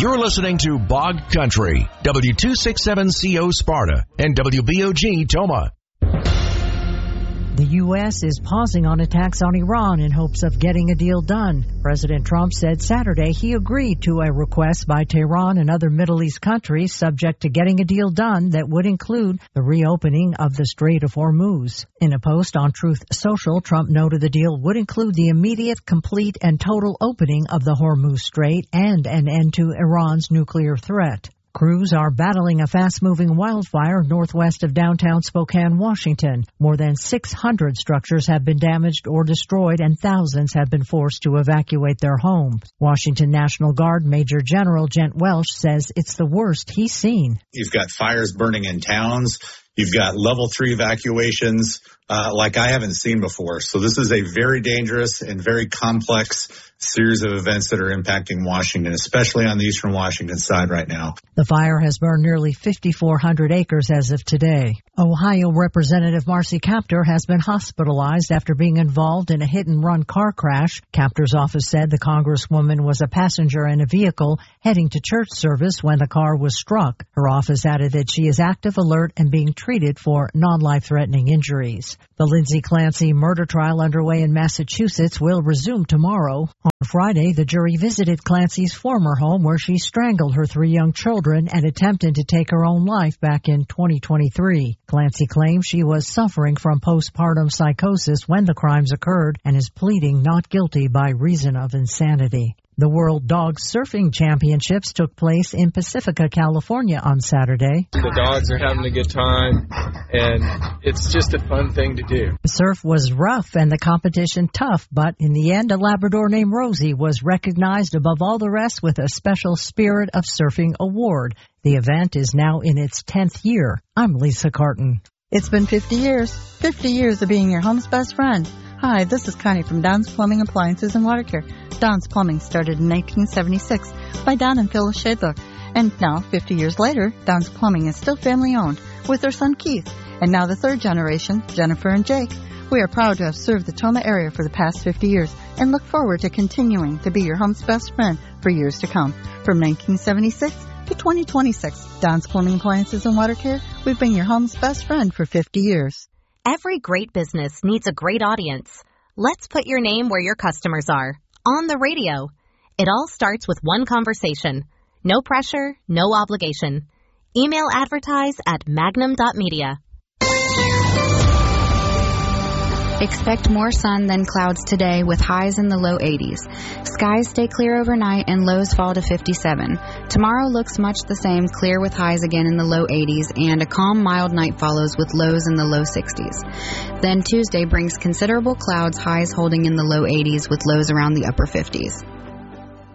You're listening to Bog Country, W267CO Sparta and WBOG Toma. The U.S. is pausing on attacks on Iran in hopes of getting a deal done. President Trump said Saturday he agreed to a request by Tehran and other Middle East countries subject to getting a deal done that would include the reopening of the Strait of Hormuz. In a post on Truth Social, Trump noted the deal would include the immediate, complete, and total opening of the Hormuz Strait and an end to Iran's nuclear threat. Crews are battling a fast-moving wildfire northwest of downtown Spokane, Washington. More than 600 structures have been damaged or destroyed, and thousands have been forced to evacuate their homes. Washington National Guard Major General Gent Welsh says it's the worst he's seen. You've got fires burning in towns. You've got level 3 evacuations like I haven't seen before. So this is a very dangerous and very complex series of events that are impacting Washington, especially on the eastern Washington side right now. The fire has burned nearly 5,400 acres as of today. Ohio Representative Marcy Kaptur has been hospitalized after being involved in a hit-and-run car crash. Kaptur's office said the Congresswoman was a passenger in a vehicle heading to church service when the car was struck. Her office added that she is active, alert, and being treated for non-life-threatening injuries. The Lindsay Clancy murder trial underway in Massachusetts will resume tomorrow. On Friday, the jury visited Clancy's former home where she strangled her 3 young children and attempted to take her own life back in 2023. Clancy claims she was suffering from postpartum psychosis when the crimes occurred and is pleading not guilty by reason of insanity. The World Dog Surfing Championships took place in Pacifica, California on Saturday. The dogs are having a good time, and it's just a fun thing to do. The surf was rough and the competition tough, but in the end, a Labrador named Rosie was recognized above all the rest with a special Spirit of Surfing award. The event is now in its 10th year. I'm Lisa Carton. It's been 50 years. 50 years of being your home's best friend. Hi, this is Connie from Don's Plumbing, Appliances, and Water Care. Don's Plumbing started in 1976 by Don and Phyllis Shadler. And now, 50 years later, Don's Plumbing is still family-owned with their son Keith. And now the third generation, Jennifer and Jake. We are proud to have served the Toma area for the past 50 years and look forward to continuing to be your home's best friend for years to come. From 1976 to 2026, Don's Plumbing, Appliances, and Water Care, we've been your home's best friend for 50 years. Every great business needs a great audience. Let's put your name where your customers are. On the radio. It all starts with one conversation. No pressure, no obligation. Email advertise at magnum.media. Expect more sun than clouds today with highs in the low 80s. Skies stay clear overnight and lows fall to 57. Tomorrow looks much the same, clear with highs again in the low 80s, and a calm, mild night follows with lows in the low 60s. Then Tuesday brings considerable clouds, highs holding in the low 80s with lows around the upper 50s.